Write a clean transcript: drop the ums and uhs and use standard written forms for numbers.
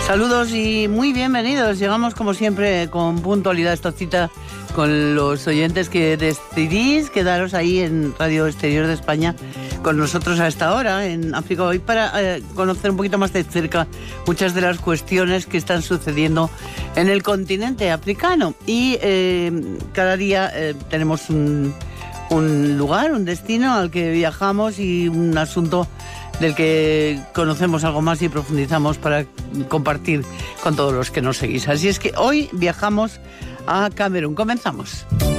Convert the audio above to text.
Saludos y muy bienvenidos. Llegamos como siempre con puntualidad a esta cita con los oyentes que decidís quedaros ahí en Radio Exterior de España con nosotros a esta hora en África Hoy para conocer un poquito más de cerca muchas de las cuestiones que están sucediendo en el continente africano. Y cada día tenemos un lugar, un destino al que viajamos y un asunto del que conocemos algo más y profundizamos para compartir con todos los que nos seguís. Así es que hoy viajamos a Camerún. Comenzamos.